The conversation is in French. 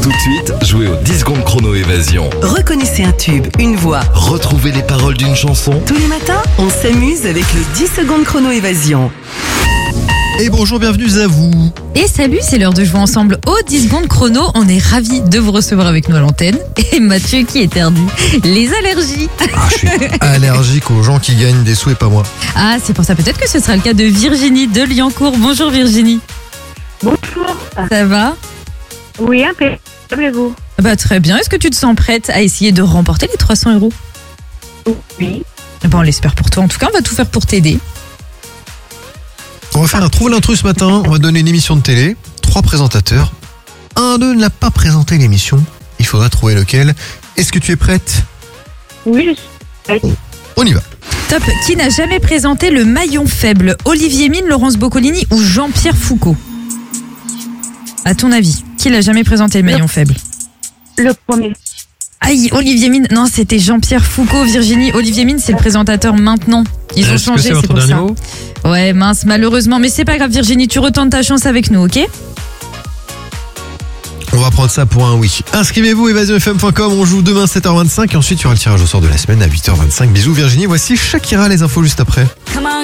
Tout de suite, jouez au 10 secondes chrono évasion. Reconnaissez un tube, une voix. Retrouvez les paroles d'une chanson. Tous les matins, on s'amuse avec le 10 secondes chrono évasion. Et bonjour, bienvenue à vous. Et salut, c'est l'heure de jouer ensemble au 10 secondes chrono. On est ravis de vous recevoir avec nous à l'antenne. Et Mathieu qui éternue. Les allergies. Je suis allergique aux gens qui gagnent des sous et pas moi. Ah, c'est pour ça peut-être que ce sera le cas de Virginie de Liancourt. Bonjour Virginie. Bonjour. Ça va? Oui, impeccable, et vous? Bah très bien. Est-ce que tu te sens prête à essayer de remporter les 300 €? Oui. Bon, on l'espère pour toi. En tout cas, on va tout faire pour t'aider. On va faire un Trouve l'intrus ce matin. On va donner une émission de télé. 3 présentateurs. Un d'eux n'a pas présenté l'émission. Il faudra trouver lequel. Est-ce que tu es prête? Oui, je suis prête. On y va. Top. Qui n'a jamais présenté le maillon faible? Olivier Mine, Laurence Boccolini ou Jean-Pierre Foucault? À ton avis, qui l'a jamais présenté le maillon faible? Le premier. Aïe, Olivier Mine. Non, c'était Jean-Pierre Foucault, Virginie. Olivier Mine, c'est le présentateur maintenant. Ils ont changé, c'est pour ça. Ouais, mince, malheureusement. Mais c'est pas grave, Virginie, tu retentes ta chance avec nous, ok? On va prendre ça pour un oui. Inscrivez-vous evasionfm.com. On joue demain 7h25 et ensuite il y aura le tirage au sort de la semaine à 8h25. Bisous Virginie. Voici Shakira, les infos juste après.